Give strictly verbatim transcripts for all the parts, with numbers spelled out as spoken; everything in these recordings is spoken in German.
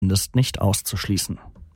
ist nicht auszuschließen.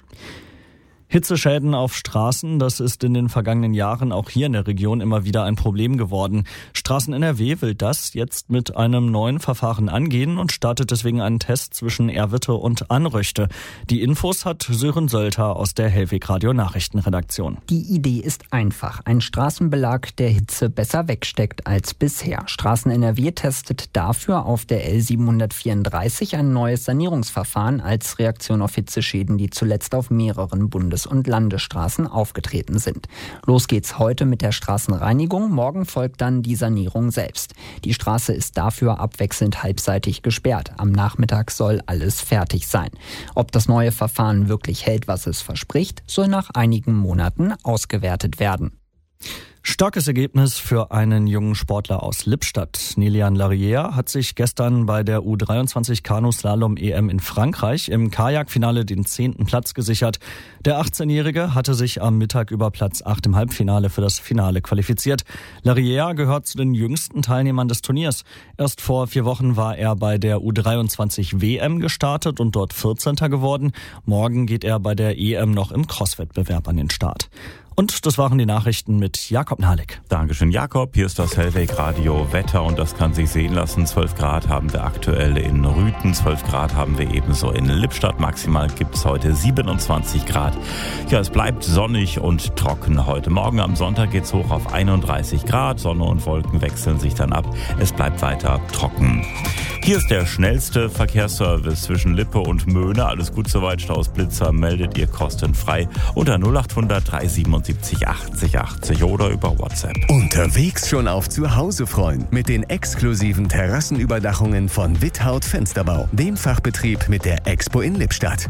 Hitzeschäden auf Straßen, das ist in den vergangenen Jahren auch hier in der Region immer wieder ein Problem geworden. Straßen N R W will das jetzt mit einem neuen Verfahren angehen und startet deswegen einen Test zwischen Erwitte und Anröchte. Die Infos hat Sören Sölter aus der Hellweg Radio Nachrichtenredaktion. Die Idee ist einfach. Ein Straßenbelag, der Hitze besser wegsteckt als bisher. Straßen N R W testet dafür auf der L siebenhundertvierunddreißig ein neues Sanierungsverfahren als Reaktion auf Hitzeschäden, die zuletzt auf mehreren Bundes- und Landesstraßen aufgetreten sind. Los geht's heute mit der Straßenreinigung, morgen folgt dann die Sanierung selbst. Die Straße ist dafür abwechselnd halbseitig gesperrt. Am Nachmittag soll alles fertig sein. Ob das neue Verfahren wirklich hält, was es verspricht, soll nach einigen Monaten ausgewertet werden. Starkes Ergebnis für einen jungen Sportler aus Lippstadt. Nelian Larrière hat sich gestern bei der U dreiundzwanzig Kanuslalom-E M in Frankreich im Kajakfinale den zehnten Platz gesichert. Der achtzehnjährige hatte sich am Mittag über Platz acht im Halbfinale für das Finale qualifiziert. Larrière gehört zu den jüngsten Teilnehmern des Turniers. Erst vor vier Wochen war er bei der U dreiundzwanzig W M gestartet und dort vierzehnter geworden. Morgen geht er bei der E M noch im Cross-Wettbewerb an den Start. Und das waren die Nachrichten mit Jakob Nahlik. Dankeschön, Jakob. Hier ist das Hellweg Radio Wetter und das kann sich sehen lassen. zwölf Grad haben wir aktuell in Rüthen, zwölf Grad haben wir ebenso in Lippstadt. Maximal gibt es heute siebenundzwanzig Grad. Ja, es bleibt sonnig und trocken heute. Morgen am Sonntag geht es hoch auf einunddreißig Grad. Sonne und Wolken wechseln sich dann ab. Es bleibt weiter trocken. Hier ist der schnellste Verkehrsservice zwischen Lippe und Möhne. Alles gut soweit. Staus Blitzer meldet ihr kostenfrei unter null acht hundert drei siebenundsiebzig achtzig achtzig oder über WhatsApp. Unterwegs schon auf zu Hause freuen mit den exklusiven Terrassenüberdachungen von Withaut Fensterbau, dem Fachbetrieb mit der Expo in Lippstadt.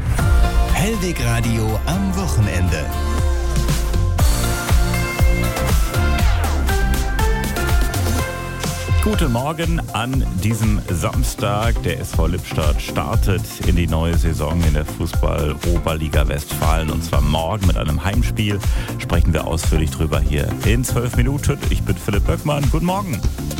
Hellweg Radio am Wochenende. Guten Morgen an diesem Samstag. Der S V Lippstadt startet in die neue Saison in der Fußball-Oberliga Westfalen und zwar morgen mit einem Heimspiel. Sprechen wir ausführlich drüber hier in zwölf Minuten. Ich bin Philipp Böckmann. Guten Morgen.